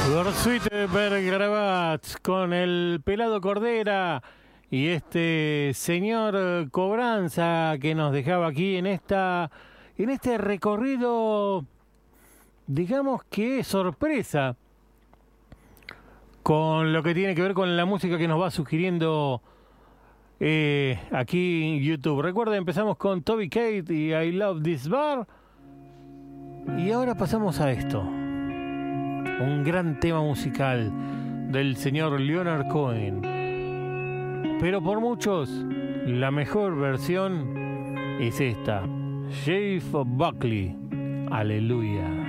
Gorsuit Bergarabat con el pelado Cordera y este señor Cobranza que nos dejaba aquí en este recorrido, digamos que sorpresa, con lo que tiene que ver con la música que nos va sugiriendo aquí en YouTube. Recuerden, empezamos con Toby Keith y I Love This Bar, y ahora pasamos a esto. Un gran tema musical del señor Leonard Cohen. Pero por muchos, la mejor versión es esta. Jeff Buckley. Aleluya.